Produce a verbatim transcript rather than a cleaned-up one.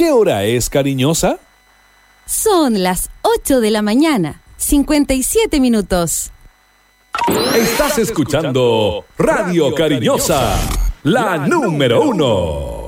¿Qué hora es, cariñosa? Son las ocho de la mañana, cincuenta y siete minutos. Estás escuchando Radio Cariñosa, la número uno.